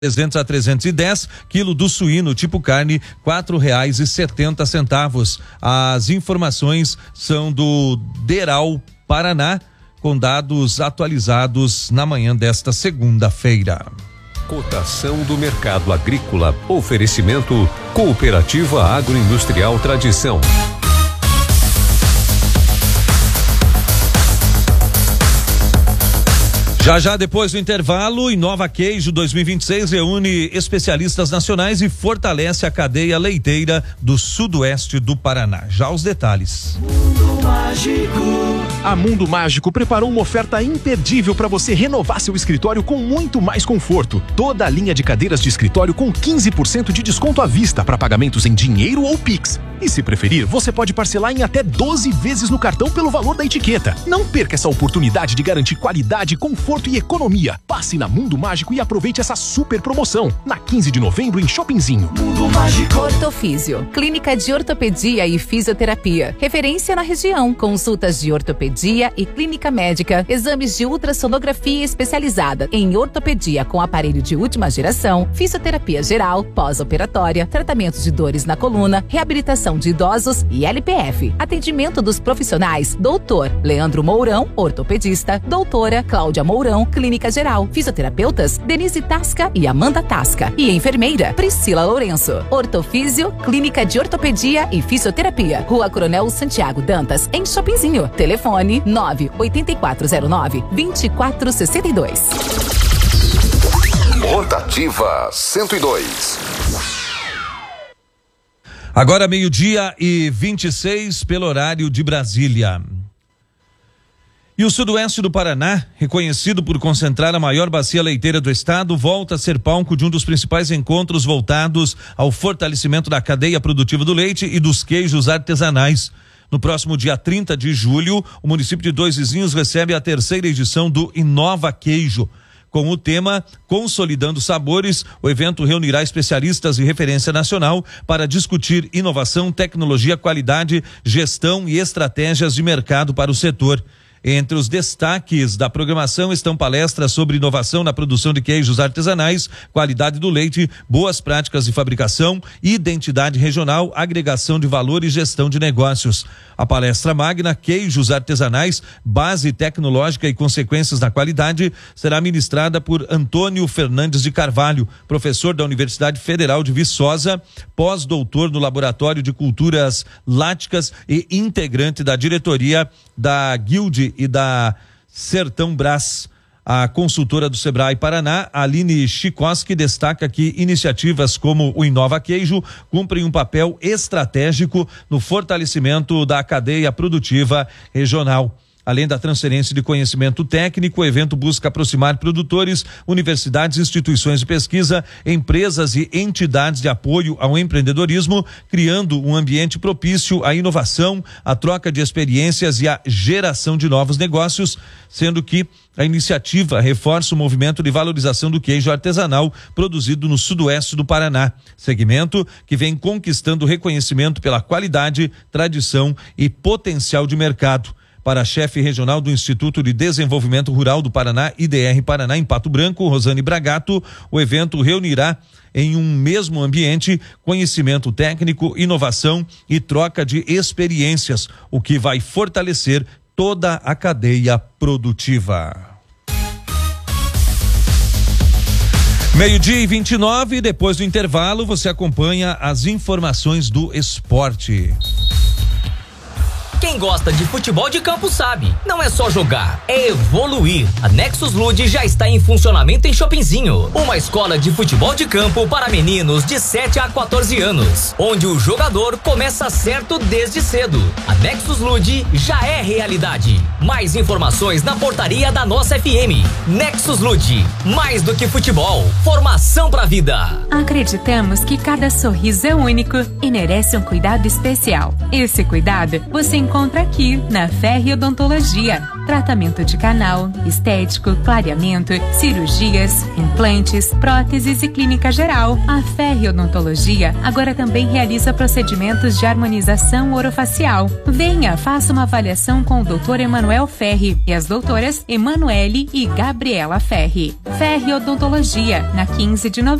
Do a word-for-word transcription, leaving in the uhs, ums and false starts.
trezentos a trezentos e dez, quilo do suíno tipo carne, quatro reais e setenta centavos. As informações são do Deral Paraná, com dados atualizados na manhã desta segunda-feira. Cotação do mercado agrícola. Oferecimento Cooperativa Agroindustrial Tradição. Já já depois do intervalo, Inova Queijo dois mil e vinte e seis reúne especialistas nacionais e fortalece a cadeia leiteira do sudoeste do Paraná. Já os detalhes. Mundo Mágico. A Mundo Mágico preparou uma oferta imperdível para você renovar seu escritório com muito mais conforto. Toda a linha de cadeiras de escritório com quinze por cento de desconto à vista para pagamentos em dinheiro ou Pix. E se preferir, você pode parcelar em até doze vezes no cartão pelo valor da etiqueta. Não perca essa oportunidade de garantir qualidade, conforto e economia. Passe na Mundo Mágico e aproveite essa super promoção. Na quinze de novembro em Shoppingzinho. Mundo Mágico. Ortofísio, clínica de ortopedia e fisioterapia. Referência na região. Consultas de ortopedia e clínica médica. Exames de ultrassonografia especializada em ortopedia com aparelho de última geração. Fisioterapia geral, pós-operatória, tratamentos de dores na coluna, reabilitação de idosos e L P F. Atendimento dos profissionais doutor Leandro Mourão, ortopedista, doutora Cláudia Mourão, clínica geral. Fisioterapeutas Denise Tasca e Amanda Tasca. E enfermeira Priscila Lourenço. Ortofísio, clínica de ortopedia e fisioterapia. Rua Coronel Santiago Dantas, em Shoppingzinho. Telefone nove oito quatro zero nove, dois quatro seis dois. Rotativa cento e dois. Agora meio-dia e vinte e seis pelo horário de Brasília. E o sudoeste do Paraná, reconhecido por concentrar a maior bacia leiteira do estado, volta a ser palco de um dos principais encontros voltados ao fortalecimento da cadeia produtiva do leite e dos queijos artesanais. No próximo dia trinta de julho, o município de Dois Vizinhos recebe a terceira edição do Inova Queijo. Com o tema Consolidando Sabores, o evento reunirá especialistas de referência nacional para discutir inovação, tecnologia, qualidade, gestão e estratégias de mercado para o setor. Entre os destaques da programação estão palestras sobre inovação na produção de queijos artesanais, qualidade do leite, boas práticas de fabricação, identidade regional, agregação de valor e gestão de negócios. A palestra magna Queijos Artesanais, Base Tecnológica e Consequências da Qualidade será ministrada por Antônio Fernandes de Carvalho, professor da Universidade Federal de Viçosa, pós-doutor no Laboratório de Culturas Láticas e integrante da diretoria da Guilde e da Sertão Brás. A consultora do Sebrae Paraná, Aline Chikoski, destaca que iniciativas como o Inova Queijo cumprem um papel estratégico no fortalecimento da cadeia produtiva regional. Além da transferência de conhecimento técnico, o evento busca aproximar produtores, universidades, instituições de pesquisa, empresas e entidades de apoio ao empreendedorismo, criando um ambiente propício à inovação, à troca de experiências e à geração de novos negócios, sendo que a iniciativa reforça o movimento de valorização do queijo artesanal produzido no sudoeste do Paraná, segmento que vem conquistando reconhecimento pela qualidade, tradição e potencial de mercado. Para a chefe regional do Instituto de Desenvolvimento Rural do Paraná, I D R Paraná, em Pato Branco, Rosane Bragato, o evento reunirá em um mesmo ambiente conhecimento técnico, inovação e troca de experiências, o que vai fortalecer toda a cadeia produtiva. Meio-dia e vinte e nove, depois do intervalo, você acompanha as informações do esporte. Quem gosta de futebol de campo sabe, não é só jogar, é evoluir. A Nexus Lude já está em funcionamento em Shoppingzinho, uma escola de futebol de campo para meninos de sete a quatorze anos, onde o jogador começa certo desde cedo. A Nexus Lude já é realidade. Mais informações na portaria da nossa F M. Nexus Lude, mais do que futebol, formação pra vida. Acreditamos que cada sorriso é único e merece um cuidado especial. Esse cuidado você encontra encontra aqui, na Ferri Odontologia. Tratamento de canal, estético, clareamento, cirurgias, implantes, próteses e clínica geral. A Ferri Odontologia agora também realiza procedimentos de harmonização orofacial. Venha, faça uma avaliação com o doutor Emanuel Ferri e as doutoras Emanuele e Gabriela Ferri. Ferri Odontologia, na quinze de novembro.